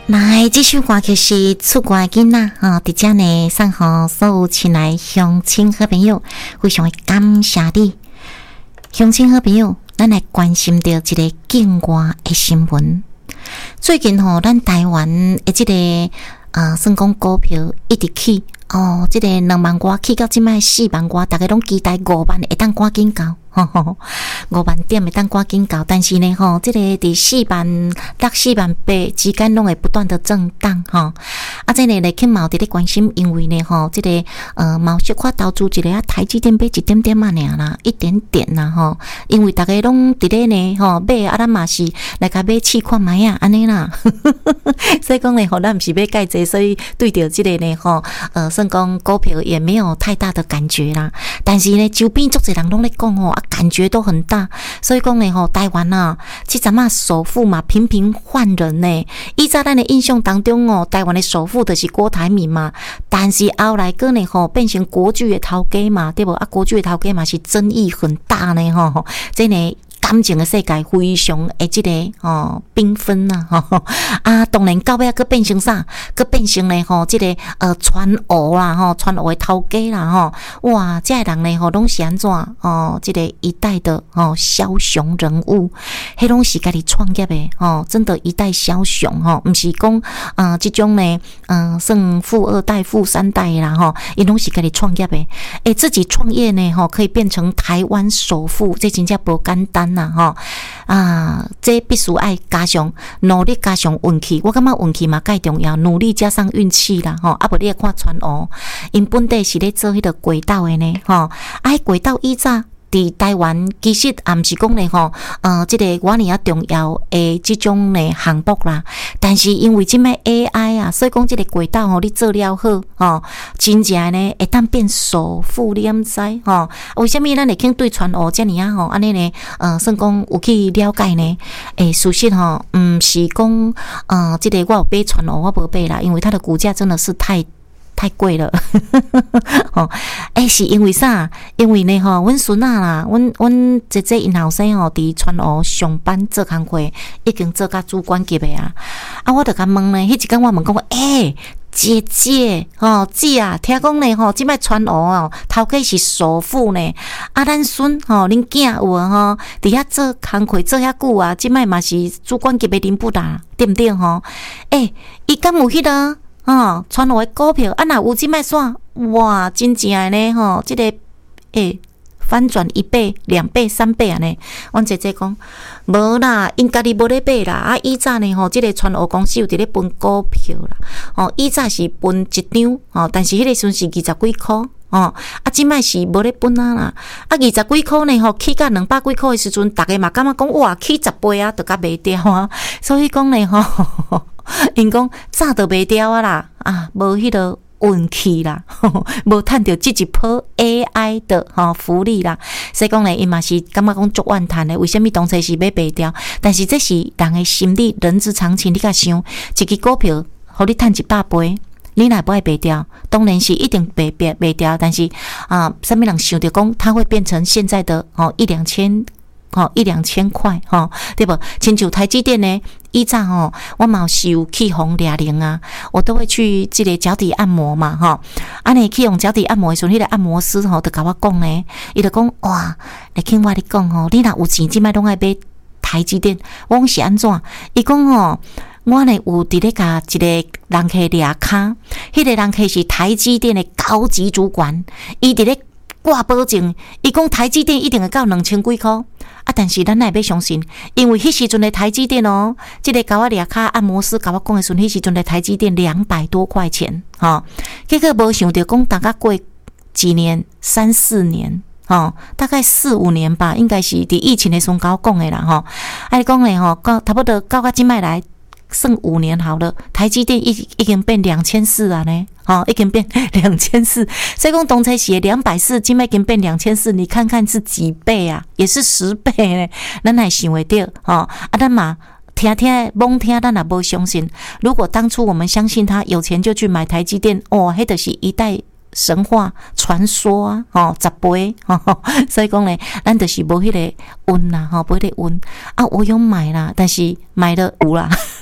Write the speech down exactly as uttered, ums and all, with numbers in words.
来，这首歌曲是出国的囡仔哈，伫遮呢送互所有亲爱乡亲好朋友，非常的感谢你，乡亲好朋友，咱来关心到一个境外的新闻。最近吼，咱台湾的这个呃，算讲股票一直起哦，这个两万外起到即摆四万外，大家拢期待五万会当赶紧到。五万点会当赶紧到，但是呢，吼，这个伫四万六、四万八之间拢会不断的震荡，吼。啊，这个呢，去毛伫咧关心，因为呢，吼，这个呃，毛小可投资一个啊，台积电买一点点嘛尔啦，一点点啦，吼。因为大家拢伫咧呢，吼，买啊，咱嘛是来甲买试看卖啊，安尼啦。所以讲呢，吼，咱毋是买介济，所以对着这个呢，吼，呃，算讲股票也没有太大的感觉啦。但是呢，周边足侪人拢咧讲吼啊。感觉都很大，所以讲呢吼，台湾啊，即阵啊首富嘛频频换人呢。依在咱的印象当中哦，台湾的首富就是郭台铭嘛，但是后来个呢吼变成国巨的头家嘛，对不？啊，国巨的头家嘛是争议很大呢吼，这呢。感情的世界非常的这个哦缤纷呐吼啊，当然到尾个变成啥？个变成呢吼，这个呃传讹啦吼，传讹的头家啦吼，哇，这人呢吼拢是安怎哦？这个一代的哦枭雄人物，迄拢是家己创业的哦，真的一代枭雄吼，毋是讲呃这种呢嗯算富二代、富三代啦吼，伊拢是家己创业的，诶，自己创业呢吼，可以变成台湾首富，这真正无简单。呐吼啊，这必须爱加上努力，加上运气。我感觉运气嘛介重要，努力加上运气啦吼。啊，无你看传哦，因本地是咧做迄个轨道的呢吼，啊，迄轨道以早。伫台湾其实也毋是讲咧吼，呃，即、这个我尔啊重要诶，即种咧项目啦。但是因为即摆 A I 啊，所以讲即个轨道吼，你做了好吼，真正呢会当变首富，你毋知吼？为什么咱会肯对传讹遮尔啊吼？安尼呢？呃，算讲有去了解呢？诶，事实吼，毋是讲呃，即、这个我有买传讹，我无买啦，因为它的股价真的是太。太贵了，吼！诶，是因为啥？因为呢，吼，阮孙仔啦，阮阮姐姐因后生吼，伫传讹上班做工课，已经做到主管级的啊！啊，我就甲问呢，迄一天我问讲，诶、欸，姐姐，吼姐啊，听讲呢，吼，即摆传讹哦，头家是首富呢，啊，咱孙吼，恁囝有啊吼，伫遐做工课做遐久啊，即摆嘛是主管级的领导啦，对毋对吼？诶、欸，伊敢有迄个？哦，传讹的股票啊，若有即摆算哇，真正的呢吼，即、这个诶翻转一倍、两倍、三倍啊呢。阮姐姐讲无啦，因家己无咧买啦。啊，以早呢吼，即、这个传讹公司有伫咧分股票啦。哦，以早是分一张哦，但是迄个时阵是二十几箍。哦，啊，即摆是无咧分啊啦，啊，二十几箍呢吼，起到两百几箍的时阵，逐个嘛感觉讲哇，起十倍啊，就甲卖掉啊，所以讲呢吼，因讲早就卖掉啊啦，啊，无迄个运气啦，无趁着即一波 A I 的吼福利啦，所以讲呢，因嘛是感觉讲足怨叹的，为什么当初是要卖掉？但是这是人的心理，人之常情，你甲想，一支股票，互你趁一百倍。你若不爱卖掉，当然是一定卖卖卖掉。但是啊，什么人想着讲，它会变成现在的哦一两千哦一两千块哦，对不？亲像台积电呢，以前哦，我嘛是有去红俩零啊，我都会去这个脚底按摩嘛哈。安尼去用脚底按摩的时候，迄个按摩师吼就甲我讲呢，伊就讲哇，来听我咧讲吼，你若有钱，即摆拢爱买台积电，我讲是安怎？伊讲哦。我呢有伫咧甲一个人客掠卡，迄个人客是台积电的高级主管，伊伫咧挂保证，伊讲台积电一定会到两千几箍啊！但是咱哪会相信？因为迄时阵的台积电哦，即、这个甲我掠卡按摩师甲我讲的时阵，迄时阵的台积电两百多块钱，吼、哦，结果无想到讲大概过几年，三四年。哦，大概四五年吧，应该是伫疫情的时候甲我讲的啦，吼、哦。啊，讲呢吼，到差不多到到即摆来。剩五年好了，台积电已已经变两千四啊呢，哦，已经变两千四，所以讲当初是两百四，今摆已经变两千四，你看看是几倍啊？也是十倍呢，咱还想会到哦，啊，咱嘛听听懵听，咱也无相信。如果当初我们相信他有钱就去买台积电，哦，迄就是一代。神话传说啊，吼、哦，十倍，吼、哦，所以讲咧，咱就是无迄个运啦，吼、哦，无迄个运啊，我有买啦，但是买了有啦。